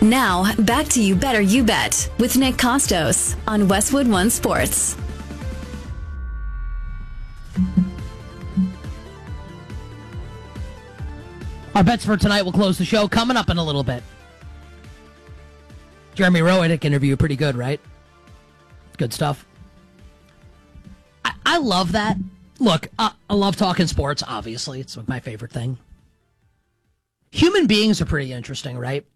Now, back to You Better You Bet with Nick Costos on Westwood One Sports. Our bets for tonight will close the show coming up in a little bit. Jeremy Roenick interview, pretty good, right? Good stuff. I love that. Look, I love talking sports, obviously. It's my favorite thing. Human beings are pretty interesting, right?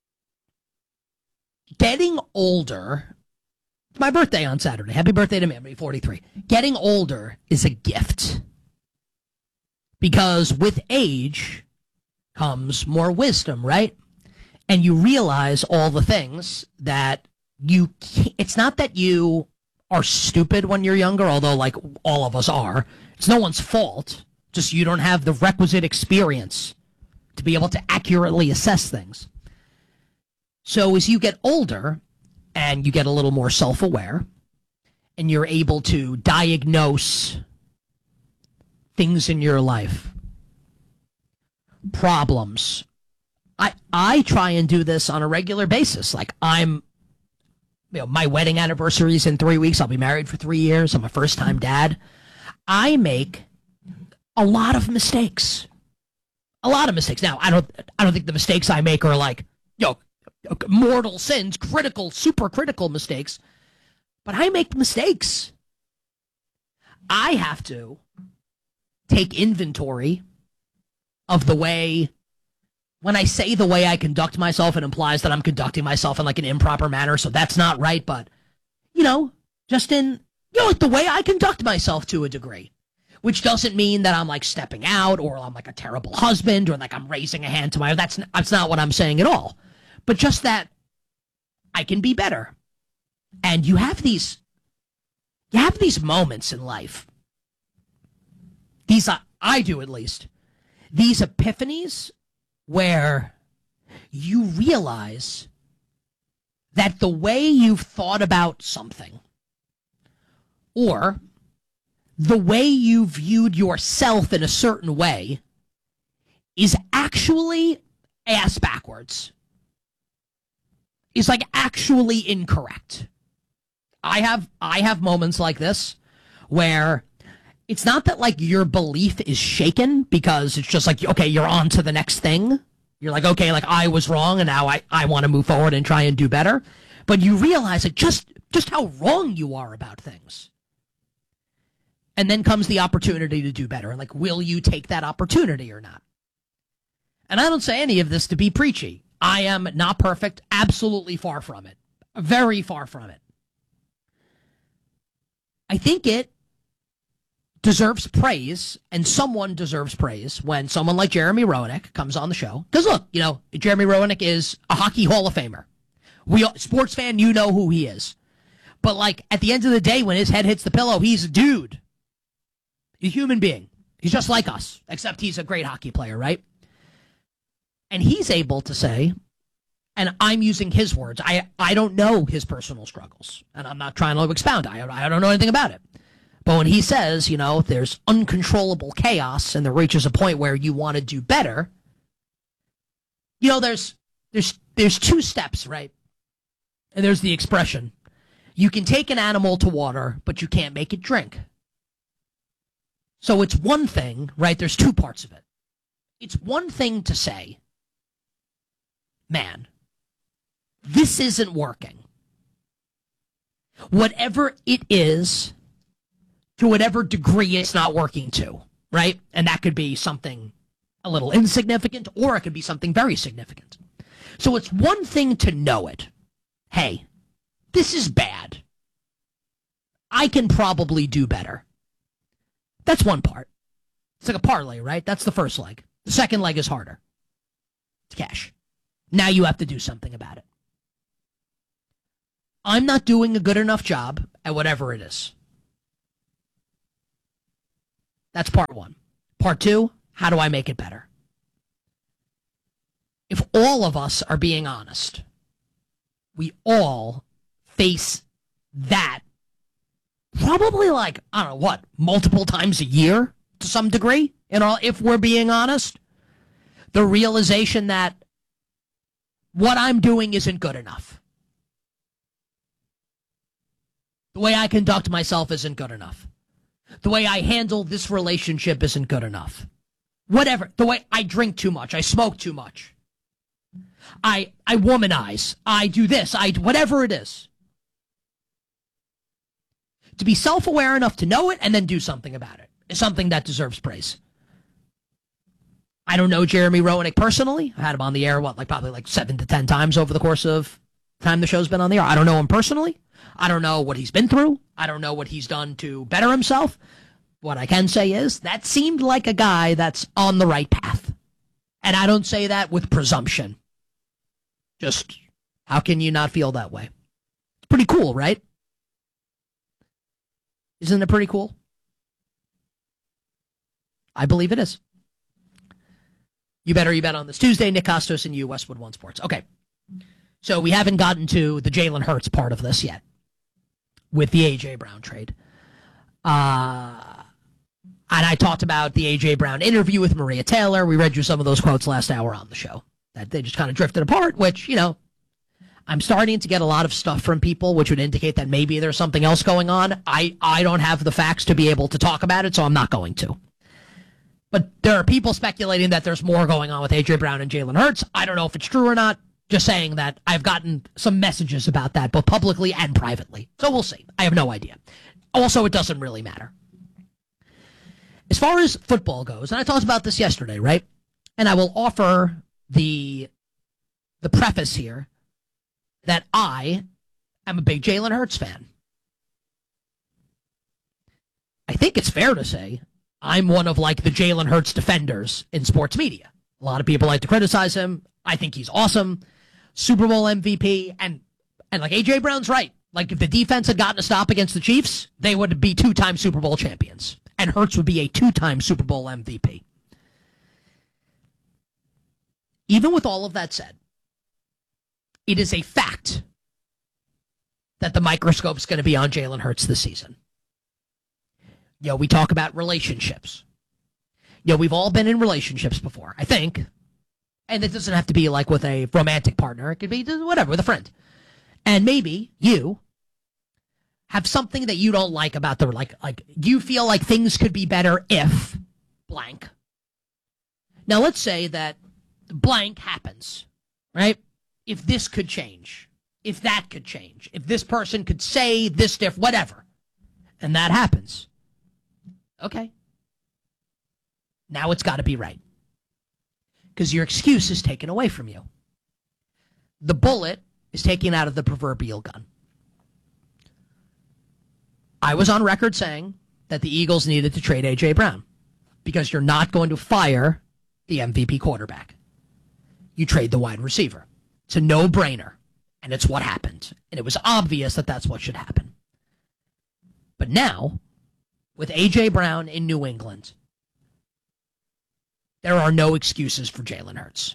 Getting older. It's my birthday on Saturday. Happy birthday to me. I'm 43. Getting older is a gift. Because with age comes more wisdom, right? And you realize all the things that you can't. It's not that you are stupid when you're younger, although like all of us are. It's no one's fault. Just you don't have the requisite experience to be able to accurately assess things. So as you get older and you get a little more self-aware and you're able to diagnose things in your life, problems. I try and do this on a regular basis. Like my wedding anniversary is in 3 weeks. I'll be married for 3 years. I'm a first-time dad. I make a lot of mistakes. A lot of mistakes. Now, I don't think the mistakes I make are like, mortal sins, critical, super critical mistakes. But I make mistakes. I have to take inventory of the way, when I say the way I conduct myself, it implies that I'm conducting myself in like an improper manner, so that's not right, but, just in, like the way I conduct myself to a degree, which doesn't mean that I'm like stepping out or I'm like a terrible husband or like I'm raising a hand to my, that's not what I'm saying at all, but just that I can be better. And you have these moments in life, I do at least, these epiphanies where you realize that the way you've thought about something or the way you viewed yourself in a certain way is actually ass backwards. Is like actually incorrect. I have moments like this where it's not that like your belief is shaken because it's just like, okay, you're on to the next thing. You're like, okay, like I was wrong and now I want to move forward and try and do better. But you realize like just how wrong you are about things. And then comes the opportunity to do better. And like, will you take that opportunity or not? And I don't say any of this to be preachy. I am not perfect. Absolutely far from it. Very far from it. I think it deserves praise, and someone deserves praise when someone like Jeremy Roenick comes on the show. Because look, Jeremy Roenick is a hockey Hall of Famer. Sports fan, you know who he is. But like at the end of the day, when his head hits the pillow, he's a dude. He's a human being. He's just like us, except he's a great hockey player, right? And he's able to say, and I'm using his words, I don't know his personal struggles, and I'm not trying to expound. I don't know anything about it. But when he says, there's uncontrollable chaos and there reaches a point where you want to do better, there's two steps, right? And there's the expression, you can take an animal to water, but you can't make it drink. So it's one thing, right? There's two parts of it. It's one thing to say, man, this isn't working. Whatever it is, to whatever degree it's not working to, right? And that could be something a little insignificant, or it could be something very significant. So it's one thing to know it. Hey, this is bad. I can probably do better. That's one part. It's like a parlay, right? That's the first leg. The second leg is harder. It's cash. Now you have to do something about it. I'm not doing a good enough job at whatever it is. That's part one. Part two, how do I make it better? If all of us are being honest, we all face that probably like, I don't know what, multiple times a year to some degree, if we're being honest. The realization that what I'm doing isn't good enough. The way I conduct myself isn't good enough. The way I handle this relationship isn't good enough. Whatever. The way I drink too much. I smoke too much. I womanize. I do this. Whatever it is. To be self-aware enough to know it and then do something about it is something that deserves praise. I don't know Jeremy Roenick personally. I had him on the air, probably 7 to 10 times over the course of time the show's been on the air. I don't know him personally. I don't know what he's been through. I don't know what he's done to better himself. What I can say is that seemed like a guy that's on the right path. And I don't say that with presumption. Just, how can you not feel that way? It's pretty cool, right? Isn't it pretty cool? I believe it is. You bet on this Tuesday. Nick Kostos and you, Westwood One Sports. Okay. So we haven't gotten to the Jalen Hurts part of this yet with the A.J. Brown trade. And I talked about the A.J. Brown interview with Maria Taylor. We read you some of those quotes last hour on the show. That they just kind of drifted apart, which, I'm starting to get a lot of stuff from people, which would indicate that maybe there's something else going on. I don't have the facts to be able to talk about it, so I'm not going to. But there are people speculating that there's more going on with A.J. Brown and Jalen Hurts. I don't know if it's true or not. Just saying that I've gotten some messages about that, both publicly and privately. So we'll see. I have no idea. Also, it doesn't really matter. As far as football goes, and I talked about this yesterday, right? And I will offer the preface here that I am a big Jalen Hurts fan. I think it's fair to say I'm one of the Jalen Hurts defenders in sports media. A lot of people like to criticize him. I think he's awesome. Super Bowl MVP. And A.J. Brown's right. If the defense had gotten a stop against the Chiefs, they would be 2-time Super Bowl champions. And Hurts would be a 2-time Super Bowl MVP. Even with all of that said, it is a fact that the microscope's going to be on Jalen Hurts this season. We talk about relationships. We've all been in relationships before, I think. And it doesn't have to be with a romantic partner. It could be whatever, with a friend. And maybe you have something that you don't like about you feel like things could be better if blank. Now, let's say that blank happens, right? If this could change, if that could change, if this person could say this whatever, and that happens. Okay. Now it's got to be right. Because your excuse is taken away from you. The bullet is taken out of the proverbial gun. I was on record saying that the Eagles needed to trade A.J. Brown because you're not going to fire the MVP quarterback. You trade the wide receiver. It's a no-brainer, and it's what happened. And it was obvious that that's what should happen. But now, with A.J. Brown in New England, there are no excuses for Jalen Hurts.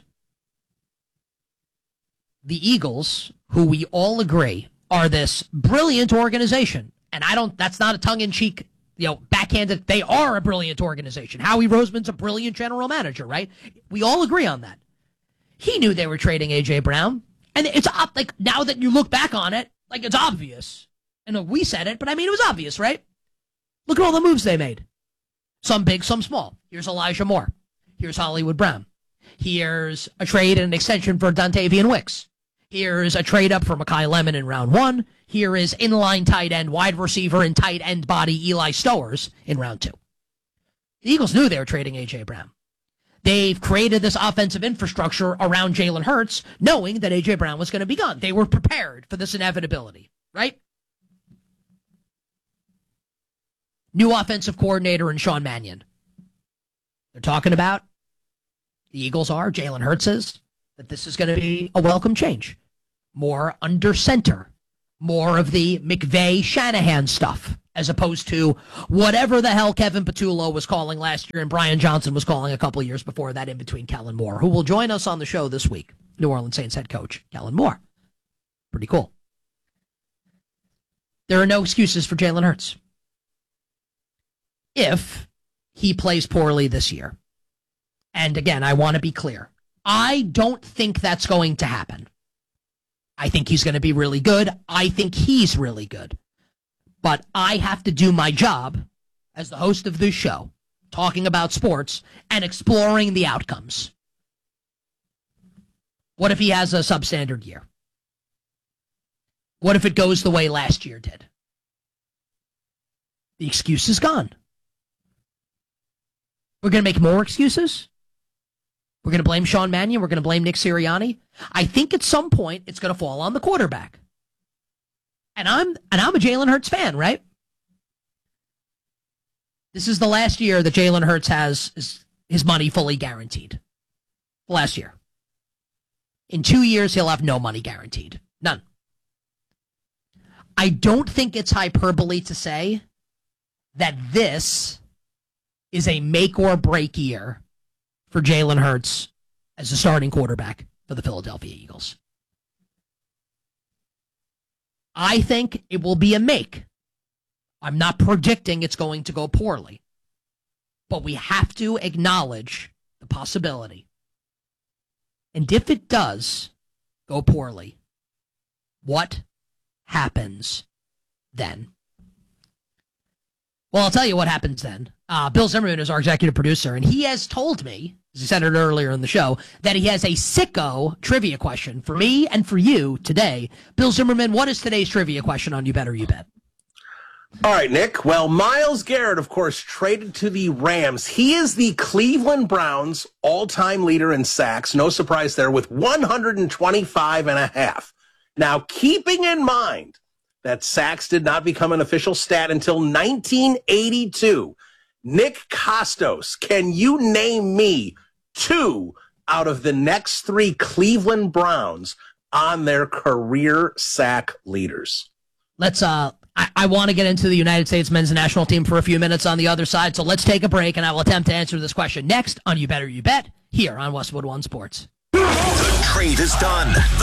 The Eagles, who we all agree are this brilliant organization, and that's not a tongue-in-cheek, backhanded, they are a brilliant organization. Howie Roseman's a brilliant general manager, right? We all agree on that. He knew they were trading A.J. Brown, and it's now that you look back on it, it's obvious. And we said it, but it was obvious, right? Look at all the moves they made. Some big, some small. Here's Elijah Moore. Here's Hollywood Brown. Here's a trade and an extension for Dontavian Wicks. Here's a trade up for Mekhi Lemon in round 1. Here is inline tight end, wide receiver, and tight end body Eli Stowers in round 2. The Eagles knew they were trading A.J. Brown. They've created this offensive infrastructure around Jalen Hurts, knowing that A.J. Brown was going to be gone. They were prepared for this inevitability, right? New offensive coordinator in Sean Mannion. They're talking about, the Eagles are, Jalen Hurts is, that this is going to be a welcome change. More under center. More of the McVay-Shanahan stuff, as opposed to whatever the hell Kevin Patullo was calling last year and Brian Johnson was calling a couple years before that in between Kellen Moore, who will join us on the show this week. New Orleans Saints head coach, Kellen Moore. Pretty cool. There are no excuses for Jalen Hurts. If he plays poorly this year. And again, I want to be clear. I don't think that's going to happen. I think he's going to be really good. I think he's really good. But I have to do my job as the host of this show, talking about sports and exploring the outcomes. What if he has a substandard year? What if it goes the way last year did? The excuse is gone. We're going to make more excuses? We're going to blame Sean Mannion? We're going to blame Nick Sirianni? I think at some point it's going to fall on the quarterback. And I'm a Jalen Hurts fan, right? This is the last year that Jalen Hurts has his money fully guaranteed. Last year. In 2 years, he'll have no money guaranteed. None. I don't think it's hyperbole to say that this is a make or break year for Jalen Hurts as a starting quarterback for the Philadelphia Eagles. I think it will be a make. I'm not predicting it's going to go poorly, but we have to acknowledge the possibility. And if it does go poorly, what happens then? Well, I'll tell you what happens then. Bill Zimmerman is our executive producer, and he has told me, as he said it earlier in the show, that he has a sicko trivia question for me and for you today. Bill Zimmerman, what is today's trivia question on You Better You Bet? All right, Nick. Well, Myles Garrett, of course, traded to the Rams. He is the Cleveland Browns all-time leader in sacks. No surprise there, with 125 and a half. Now, keeping in mind that sacks did not become an official stat until 1982, Nick Kostos, can you name me 2 out of the next 3 Cleveland Browns on their career sack leaders? Let's I want to get into the United States men's national team for a few minutes on the other side, so let's take a break, and I will attempt to answer this question next on You Better You Bet here on Westwood One Sports. The trade is done.